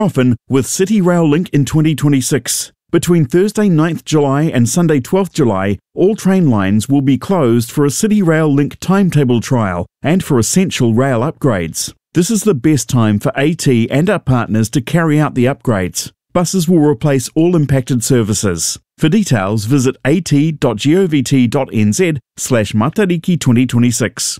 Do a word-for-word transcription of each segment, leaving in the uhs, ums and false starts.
often with City Rail Link in twenty twenty-six. Between Thursday ninth July and Sunday twelfth July, all train lines will be closed for a City Rail Link timetable trial and for essential rail upgrades. This is the best time for A T and our partners to carry out the upgrades. Buses will replace all impacted services. For details, visit at.govt.nz slash Matariki twenty twenty-six.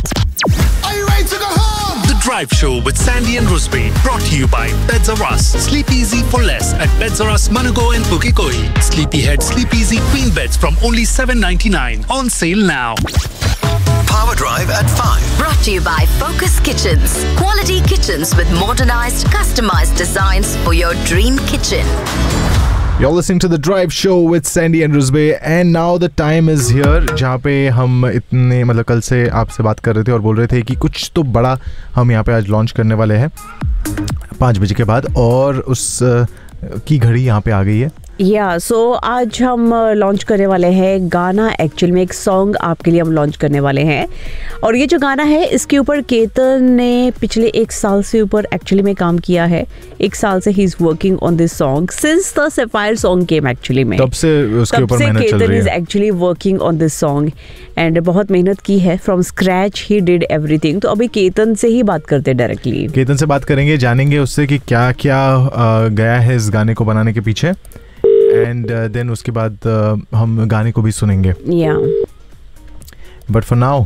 The Drive Show with Sandy and Rusby, brought to you by Beds R Us. Sleep easy for less at Beds R Us, Manago and Pukekohe. Sleepyhead Sleep Easy Queen Beds from only seven ninety-nine. On sale now. Power Drive at five. Brought to you by Focus Kitchens. Quality kitchens with modernized, customized designs for your dream kitchen. You're listening to The Drive Show with Sandy and Rusby and now the time is here जहाँ पे हम इतने मतलब कल से आपसे बात कर रहे थे और बोल रहे थे कि कुछ तो बड़ा हम यहाँ पे आज लॉन्च करने वाले हैं पाँच बजे के बाद और उस की घड़ी यहाँ पे आ गई है या yeah, सो so, आज हम लॉन्च करने वाले हैं गाना एक्चुअल में एक सॉन्ग आपके लिए हम लॉन्च करने वाले हैं और ये जो गाना है इसके ऊपर केतन ने पिछले एक साल से ऊपर एक्चुअली में काम किया है एक साल से he is working on this song since the sapphire song came actually में तब से उसके ऊपर मेहनत चल रही है Ketan is actually working on this song and बहुत मेहनत की है from scratch he did everything तो अभी केतन से ही बात करते हैं डायरेक्टली केतन से बात करेंगे जानेंगे उससे कि क्या क्या गया है इस गाने को बनाने के पीछे एंड देन uh, उसके बाद uh, हम गाने को भी सुनेंगे या बट फॉर नाउ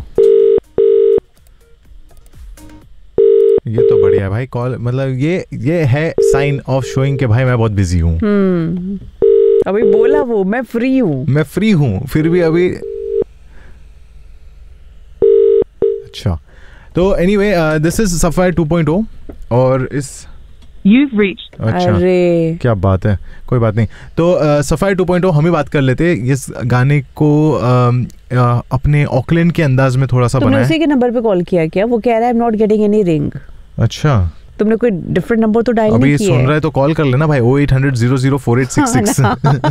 ये तो बढ़िया है भाई कॉल मतलब ये ये है साइन ऑफ शोइंग के भाई मैं बहुत बिजी हूँ hmm. अभी बोला वो मैं फ्री हूँ मैं फ्री हूँ फिर भी अभी अच्छा तो anyway this is sapphire two point ओ और इस You've reached. अच्छा अरे क्या बात है कोई बात नहीं तो सफायर टू पॉइंट ओ हम ही बात कर लेते इस गाने को आ, आ, अपने ऑकलैंड के अंदाज में थोड़ा सा बनाया तुमने उसी के नंबर पे कॉल किया क्या वो कह रहा है I am not getting any ring अच्छा तुमने कोई डिफरेंट नंबर तो डायल नहीं किया अभी सुन रहा है तो कॉल कर लेना भाई ओ eight hundred zero zero four eight six six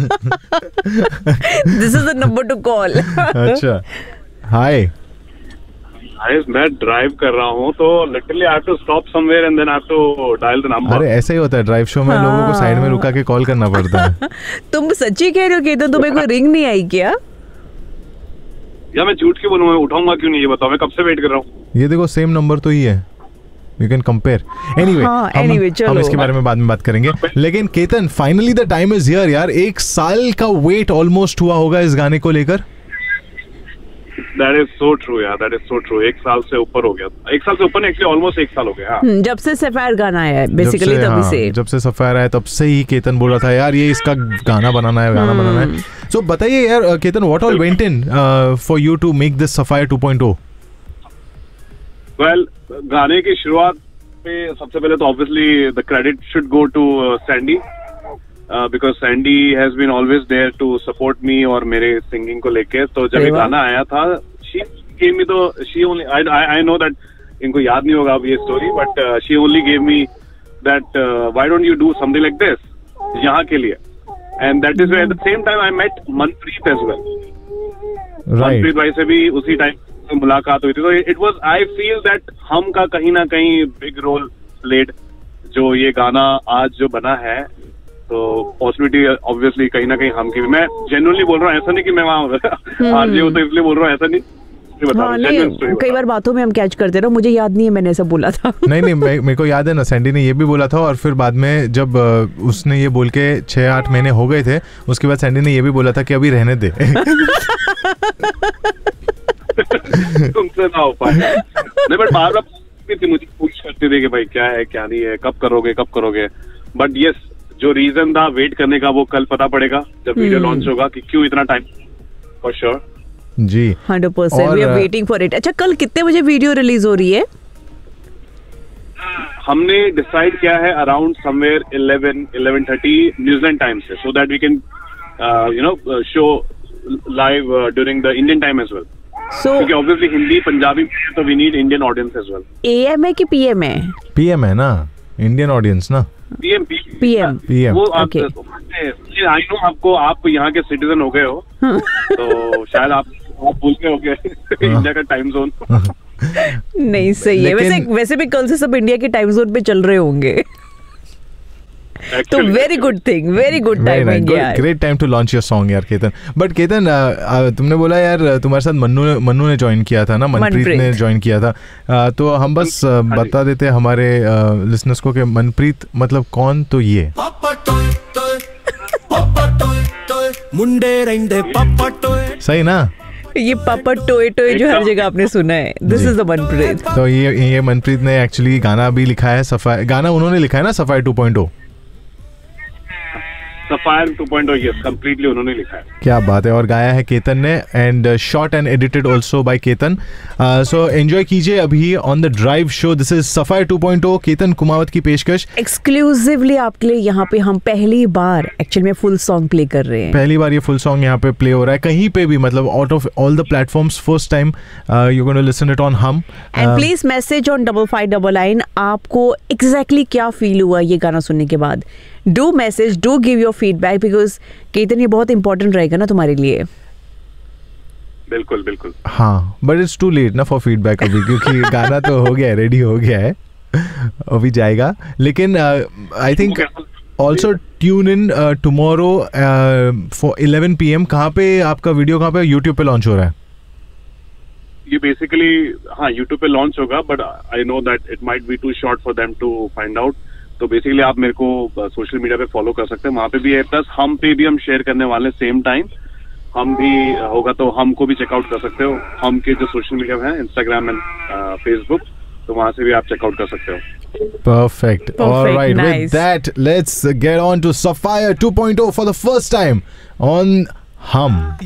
this is the number two call अच्छा हाय मैं ड्राइव कर रहा हूँ तो literally I have to stop somewhere and then I have to dial the number अरे ऐसा ही होता है ड्राइव शो में हाँ। लोगों को साइड में रुका के कॉल करना पड़ता है तुम सच्ची कह रहे हो कि तो तुम्हें कोई रिंग नहीं आई क्या या मैं झूठ क्यों बोलूँ उठाऊंगा क्यों नहीं ये बताओ मैं कब से वेट कर रहा हूँ ये देखो सेम नंबर तो ही है यू कैन कंपेयर एनीवे हम इसके बारे में बाद में बात करेंगे लेकिन Ketan finally the time is here यार एक साल का वेट ऑलमोस्ट हुआ होगा इस गाने को लेकर That is so true, yeah. That is so true. एक साल से ऊपर हो गया एक साल से ऊपर नहीं एक्चुअली ऑलमोस्ट एक साल हो गया हाँ. जब से सफायर गाना आया है बेसिकली तभी से जब से सफायर आया तब से ही केतन बोल रहा था यार ये इसका गाना बनाना है गाना बनाना है सो बताइए यार Ketan what all went in for you to make this sapphire two point O well गाने की शुरुआत पे सबसे पहले तो obviously the credit should go to Sandy because Sandy has been always there to support me और मेरे सिंगिंग को लेके तो जब ये गाना आया था शी गेव मी तो she only I know that इनको याद नहीं होगा अब ये story but she only gave me that why don't you do something like this यहाँ के लिए and that is at the same time I met Manpreet as well Manpreet भाई से भी उसी टाइम मुलाकात हुई थी तो it was I feel that हम का कहीं ना कहीं बिग रोल प्लेड जो ये गाना आज जो बना है तो पॉसिबिलिटी ऑब्वियसली कहीं ना कहीं हम की मैं जेन्युइनली बोल रहा हूँ ऐसा नहीं कि मैं वहाँ आरजे हूँ तो इसलिए बोल रहा हूँ ऐसा नहीं हाँ, नहीं कई बार बातों में हम कैच करते रहो मुझे याद नहीं है मैंने ऐसा बोला था नहीं नहीं मेरे को याद है ना सैंडी ने ये भी बोला था और फिर बाद में जब उसने ये बोल के छह आठ महीने हो गए थे उसके बाद सैंडी ने ये भी बोला था कि अभी रहने दे तुमसे ना हो पाए नहीं बट बार बार मुझे पूछ करते थे कि भाई क्या है क्या नहीं है कब करोगे कब करोगे बट यस जो रीजन था वेट करने का वो कल पता पड़ेगा जब वीडियो लॉन्च होगा कि क्यों इतना time for sure ji hundred percent we are waiting for it अच्छा कल कितने बजे वीडियो रिलीज हो रही है हमने डिसाइड किया है around somewhere eleven eleven thirty New Zealand time से so that we can you know show live during the Indian time as well so क्योंकि ऑब्वियसली हिंदी पंजाबी तो we need Indian audience as well am है कि PM है PM है ना Indian audience ना PM PM PM वो आप आई नो आपको आप यहाँ के सिटीजन हो गए हो तो शायद आप आप भूल गए हो गए इंडिया का टाइम जोन नहीं सही है वैसे वैसे भी कल से सब इंडिया के टाइम जोन पे चल रहे होंगे तो very good thing, very good timing यार, great time to launch your song यार केतन. बट केतन, तुमने बोला यार तुम्हारे साथ मन्नू मन्नू ने ज्वाइन किया था ना, मनप्रीत ने ज्वाइन किया था. uh, तो हम बस uh, बता देते हमारे लिसनर्स uh, को कि मनप्रीत मतलब कौन. तो ये सही ना, ये पापा टोए टोए जो हर जगह आपने सुना है, दिस इज द मनप्रीत. तो ये ये मनप्रीत ने एक्चुअली गाना भी लिखा है. सफायर गाना उन्होंने लिखा है ना, सफायर टू पॉइंट ओ. सफायर टू पॉइंट ओ यस, कंप्लीटली उन्होंने लिखा है. क्या बात है. और गाया है केतन ने, and shot and edited also by Ketan. So enjoy कीजिए अभी on the drive show. This is sapphire two point ओ, केतन कुमावत की पेशकश. एक्सक्लूसिवली आपके लिए यहाँ पे हम पहली बार एक्चुअली में फुल सॉन्ग प्ले कर रहे हैं. पहली बार ये फुल सॉन्ग यहाँ पे प्ले हो रहा है कहीं पे भी, मतलब out of all the platforms first time you gonna listen it on हम. And please message on double five double nine. आपको एग्जैक्टली क्या फील हुआ ये गाना सुनने के बाद? Do message, do give your feedback, because Ketan ये बहुत इंपॉर्टेंट रहेगा ना तुम्हारे लिए. बिल्कुल बिल्कुल. हाँ, बट इट्स टू लेट ना फॉर फीडबैक अभी, क्योंकि गाना तो हो गया है, रेडी हो गया है, अभी जाएगा. लेकिन I think also tune in tomorrow for eleven P M. कहाँ पे आपका वीडियो, कहाँ पे? यूट्यूब पे लॉन्च हो रहा है ये बेसिकली. हाँ, यूट्यूब पे लॉन्च होगा, but I know that it might be to short for them to find out. तो बेसिकली आप मेरे को सोशल मीडिया पे फॉलो कर सकते हैं, वहाँ पे भी है. प्लस हम पे भी हम शेयर करने वाले सेम टाइम. हम भी होगा तो हमको भी चेकआउट कर सकते हो. हम के जो सोशल मीडिया है, इंस्टाग्राम एंड फेसबुक, तो वहाँ से भी आप चेकआउट कर सकते हो. Perfect. Perfect. All right. Nice. With that, let's get on to Sapphire two point O for the first time on Hum.